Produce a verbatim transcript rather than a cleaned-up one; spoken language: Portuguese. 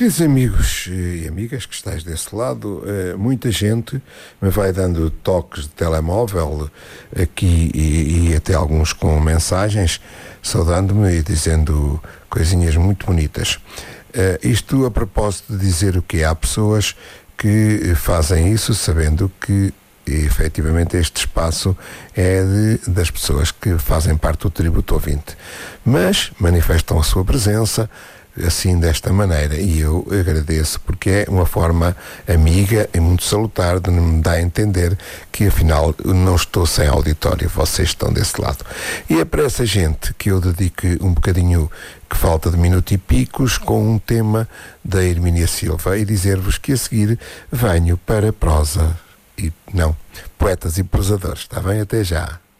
Queridos amigos e amigas que estáis desse lado, muita gente me vai dando toques de telemóvel aqui e, e até alguns com mensagens, saudando-me e dizendo coisinhas muito bonitas. Isto a propósito de dizer o que há pessoas que fazem isso sabendo que efetivamente este espaço é de, das pessoas que fazem parte do tributo ouvinte, mas manifestam a sua presença assim desta maneira, e eu agradeço porque é uma forma amiga e muito salutar de me dar a entender que afinal não estou sem auditório, vocês estão desse lado. E é para essa gente que eu dedico um bocadinho que falta de minuto e picos com um tema da Hermínia Silva e dizer-vos que a seguir venho para prosa e não, poetas e prosadores, está bem? Até já.